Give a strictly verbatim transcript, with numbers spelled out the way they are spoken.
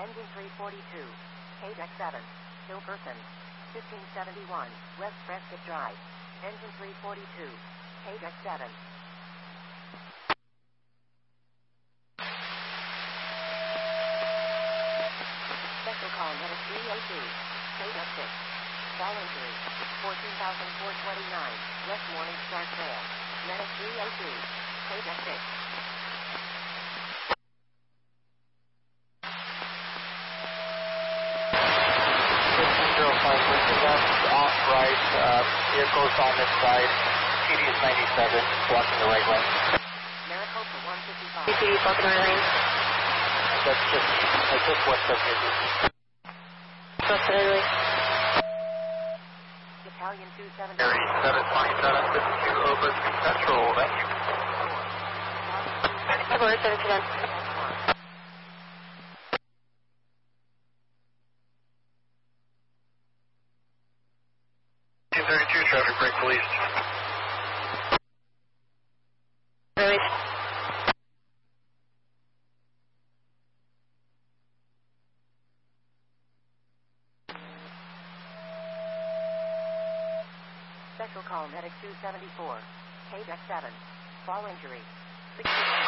Engine three forty-two. K deck seven. Still person. fifteen seventy-one. West Prescott Drive. Engine three forty-two. K deck seven. Special call medic three oh two. K deck six. Fall injury. fourteen thousand four hundred twenty-nine. West Morning Star Trail. Medic three oh two. K deck six. Off right, uh, vehicles on this side, T D is ninety-seven, blocking the right lane. Maricopa one fifty-five. T D blocking the right lane. That's just, that's just west of Izzy. West of Izzy. Battalion two seventy. Area seven twenty-seven, fifty-two over to Central, thank you. Over, seven to them. two thirty-two, traffic break police. Release. Special call medic two seventy-four. K deck seven. Fall injury. sixty